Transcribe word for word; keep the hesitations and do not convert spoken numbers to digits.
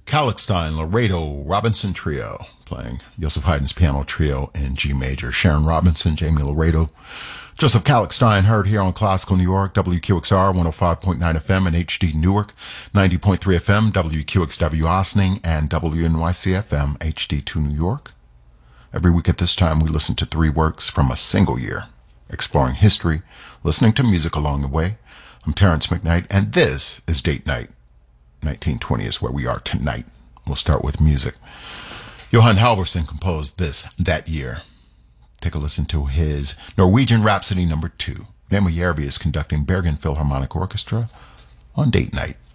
Kalixstein, Laredo, Robinson Trio, playing Joseph Haydn's piano trio in G major. Sharon Robinson, Jamie Laredo, Joseph Kalixstein, heard here on Classical New York, W Q X R one oh five point nine F M and H D Newark, ninety point three F M, W Q X W Ossining, and W N Y C F M, H D two New York. Every week at this time, we listen to three works from a single year, exploring history, listening to music along the way. I'm Terrence McKnight, and this is Date Night. nineteen twenty is where we are tonight. We'll start with music. Johan Halvorsen composed this that year. Take a listen to his Norwegian Rhapsody number two. Nemo Järvi is conducting Bergen Philharmonic Orchestra on Date Night.